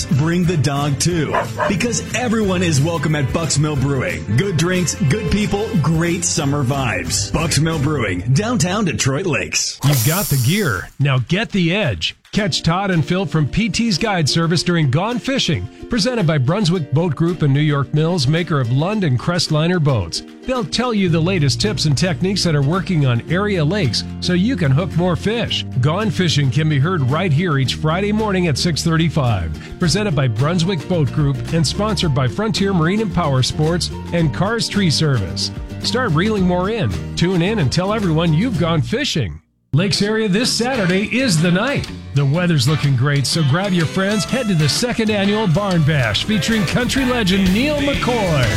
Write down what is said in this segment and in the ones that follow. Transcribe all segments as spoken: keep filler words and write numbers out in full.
dogs, bring the dog too. Because everyone is welcome at Bucks Mill Brewing. Good drinks, good people, great summer vibes. Bucks Mill Brewing, downtown Detroit Lakes. You've got the gear. Now get the edge. Catch Todd and Phil from P T's Guide Service during Gone Fishing, presented by Brunswick Boat Group and New York Mills, maker of Lund and Crestliner boats. They'll tell you the latest tips and techniques that are working on area lakes so you can hook more fish. Gone Fishing can be heard right here each Friday morning at six thirty-five. Presented by Brunswick Boat Group and sponsored by Frontier Marine and Power Sports and Cars Tree Service. Start reeling more in. Tune in and tell everyone you've gone fishing. Lakes area this Saturday is the night. The weather's looking great, so grab your friends, head to the second annual Barn Bash featuring country legend Neil McCoy.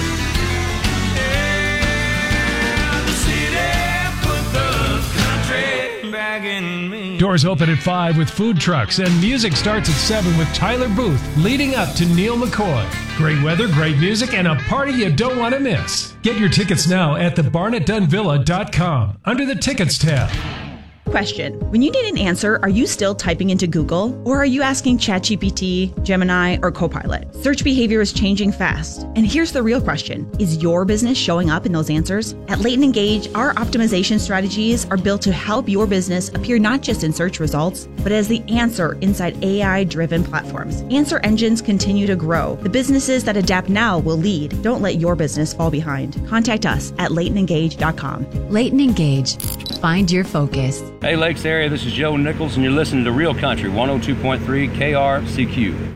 Doors open at five with food trucks, and music starts at seven with Tyler Booth leading up to Neil McCoy. Great weather, great music, and a party you don't want to miss. Get your tickets now at the barnet dunn villa dot com under the Tickets tab. Question. When you need an answer, are you still typing into Google? Or are you asking ChatGPT, Gemini, or Copilot? Search behavior is changing fast. And here's the real question. Is your business showing up in those answers? At Leighton Engage, our optimization strategies are built to help your business appear not just in search results, but as the answer inside A I-driven platforms. Answer engines continue to grow. The businesses that adapt now will lead. Don't let your business fall behind. Contact us at leighton engage dot com. Leighton Engage. Find your focus. Hey, Lakes area, this is Joe Nichols, and you're listening to Real Country one oh two point three K R C Q.